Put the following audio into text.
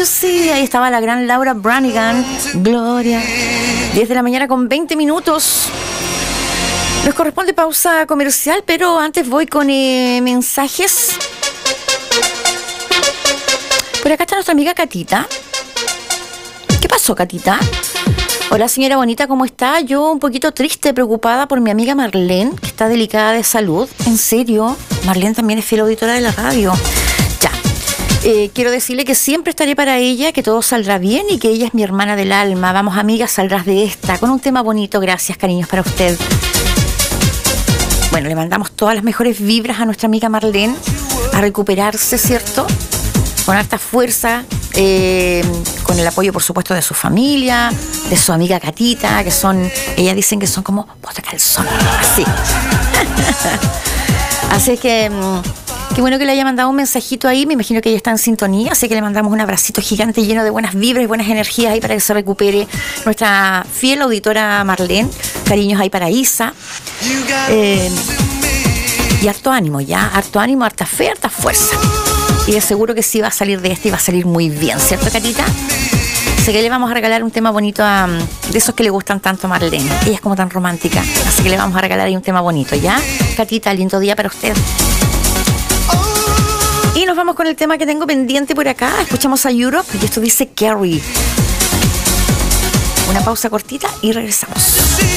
Mercy. Ahí estaba la gran Laura Branigan. Gloria. 10 de la mañana con 20 minutos. Nos corresponde pausa comercial, pero antes voy con mensajes. Por acá está nuestra amiga Catita. ¿Qué pasó, Catita? Hola, señora bonita, ¿cómo está? Yo un poquito triste, preocupada por mi amiga Marlene, que está delicada de salud. ¿En serio? Marlene también es fiel auditora de la radio. Ya. Quiero decirle que siempre estaré para ella, que todo saldrá bien y que ella es mi hermana del alma. Vamos, amiga, saldrás de esta con un tema bonito. Gracias, cariños, para usted. Bueno, le mandamos todas las mejores vibras a nuestra amiga Marlene, a recuperarse, ¿cierto? Con harta fuerza, con el apoyo, por supuesto, de su familia, de su amiga Catita, que son, ellas dicen que son como botas de calzón, así. Así que, qué bueno que le haya mandado un mensajito ahí, me imagino que ella está en sintonía, así que le mandamos un abracito gigante lleno de buenas vibras y buenas energías ahí para que se recupere nuestra fiel auditora Marlene. Cariños ahí para Isa. Y harto ánimo, ya, harto ánimo, harta fe, harta fuerza. Y de seguro que sí va a salir de este y va a salir muy bien, ¿cierto, Catita? Así que le vamos a regalar un tema bonito de esos que le gustan tanto a Marlene. Ella es como tan romántica, así que le vamos a regalar ahí un tema bonito, ¿ya? Catita, lindo día para usted. Y nos vamos con el tema que tengo pendiente por acá. Escuchamos a Europe y esto dice Carrie. Una pausa cortita y regresamos.